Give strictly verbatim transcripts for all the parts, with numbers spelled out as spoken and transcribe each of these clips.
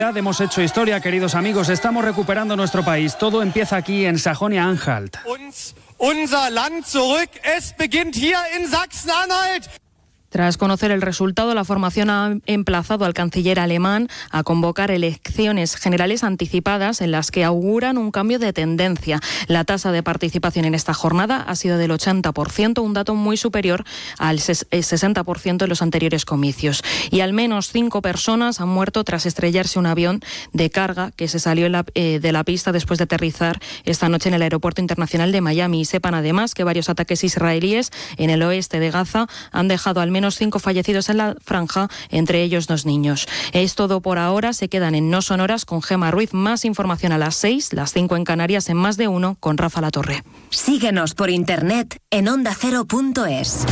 Hemos hecho historia, queridos amigos, estamos recuperando nuestro país. Todo empieza aquí en Sajonia-Anhalt. Uns unser Land zurück. Es beginnt hier in Sachsen-Anhalt. Tras conocer el resultado, la formación ha emplazado al canciller alemán a convocar elecciones generales anticipadas en las que auguran un cambio de tendencia. La tasa de participación en esta jornada ha sido del ochenta por ciento, un dato muy superior al sesenta por ciento en los anteriores comicios. Y al menos cinco personas han muerto tras estrellarse un avión de carga que se salió en la, eh, de la pista después de aterrizar esta noche en el Aeropuerto Internacional de Miami. Y sepan además que varios ataques israelíes en el oeste de Gaza han dejado al menos cinco fallecidos en la franja, entre ellos dos niños. Es todo por ahora. Se quedan en No Sonoras con Gemma Ruiz. Más información a las seis, las cinco en Canarias, en Más de Uno con Rafa Latorre. Síguenos por internet en onda cero punto es.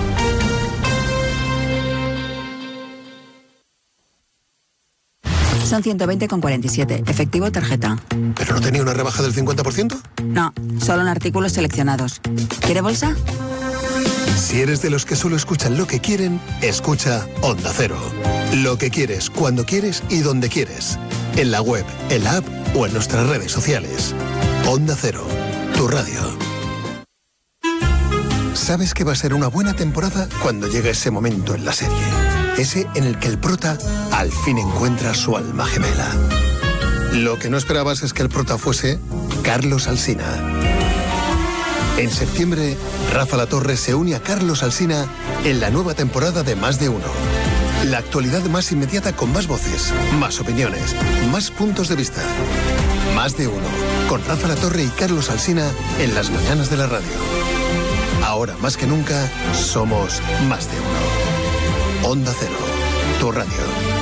Son ciento veinte con cuarenta y siete. Efectivo o tarjeta. ¿Pero no tenía una rebaja del cincuenta por ciento? No, solo en artículos seleccionados. ¿Quiere bolsa? Si eres de los que solo escuchan lo que quieren, escucha Onda Cero. Lo que quieres, cuando quieres y donde quieres. En la web, en la app o en nuestras redes sociales. Onda Cero, tu radio. Sabes que va a ser una buena temporada cuando llegue ese momento en la serie. Ese en el que el prota al fin encuentra su alma gemela. Lo que no esperabas es que el prota fuese Carlos Alsina. En septiembre, Rafa Latorre se une a Carlos Alsina en la nueva temporada de Más de Uno. La actualidad más inmediata con más voces, más opiniones, más puntos de vista. Más de Uno, con Rafa Latorre y Carlos Alsina en las mañanas de la radio. Ahora más que nunca, somos Más de Uno. Onda Cero, tu radio.